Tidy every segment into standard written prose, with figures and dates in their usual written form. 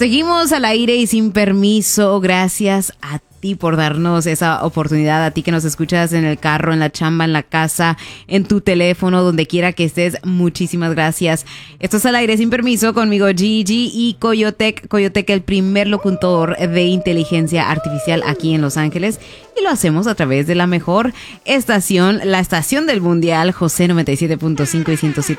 Seguimos al aire y sin permiso. Gracias a ti por darnos esa oportunidad, a ti que nos escuchas en el carro, en la chamba, en la casa, en tu teléfono, donde quiera que estés. Muchísimas gracias. Esto es Al Aire Sin Permiso, conmigo Gigi y Coyotec. Coyotec, el primer locutor de inteligencia artificial aquí en Los Ángeles. Y lo hacemos a través de la mejor estación, la estación del Mundial, José 97.5 y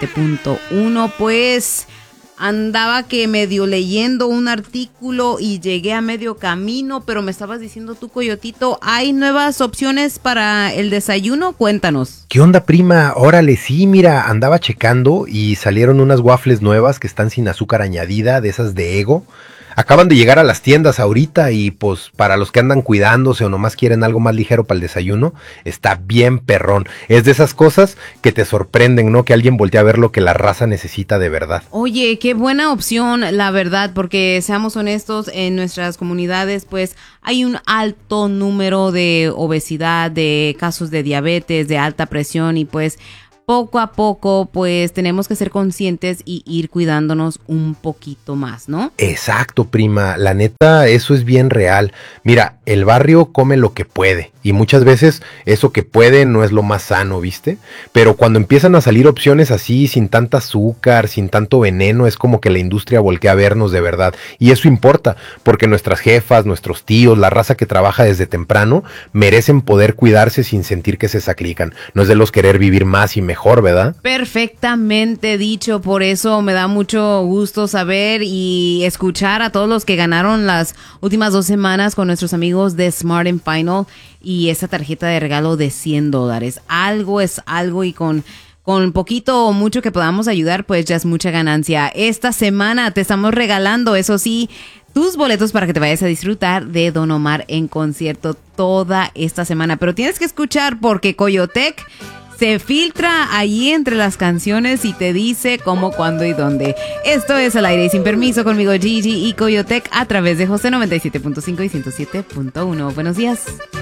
107.1. Pues andaba que medio leyendo un artículo y llegué a medio camino, pero me estabas diciendo tú, Coyotito, ¿hay nuevas opciones para el desayuno? Cuéntanos. ¿Qué onda, prima? Órale, sí, mira, andaba checando y salieron unas waffles nuevas que están sin azúcar añadida, de esas de Eggo. Acaban de llegar a las tiendas ahorita y pues para los que andan cuidándose o nomás quieren algo más ligero para el desayuno, está bien perrón. Es de esas cosas que te sorprenden, ¿no? Que alguien voltea a ver lo que la raza necesita de verdad. Oye, qué buena opción, la verdad, porque seamos honestos, en nuestras comunidades pues hay un alto número de obesidad, de casos de diabetes, de alta presión y pues poco a poco, pues, tenemos que ser conscientes y ir cuidándonos un poquito más, ¿no? Exacto, prima. La neta, eso es bien real. Mira, el barrio come lo que puede. Y muchas veces eso que puede no es lo más sano, ¿viste? Pero cuando empiezan a salir opciones así, sin tanta azúcar, sin tanto veneno, es como que la industria voltea a vernos de verdad. Y eso importa, porque nuestras jefas, nuestros tíos, la raza que trabaja desde temprano, merecen poder cuidarse sin sentir que se sacrifican. No es de los querer vivir más y mejor, ¿verdad? Perfectamente dicho, por eso me da mucho gusto saber y escuchar a todos los que ganaron las últimas 2 semanas con nuestros amigos de Smart & Final y esa tarjeta de regalo de $100. Algo es algo y con poquito o mucho que podamos ayudar, pues ya es mucha ganancia. Esta semana te estamos regalando, eso sí, tus boletos para que te vayas a disfrutar de Don Omar en concierto toda esta semana. Pero tienes que escuchar porque Coyotec se filtra allí entre las canciones y te dice cómo, cuándo y dónde. Esto es Al Aire Sin Permiso, conmigo Gigi y Coyotec a través de José 97.5 y 107.1. Buenos días.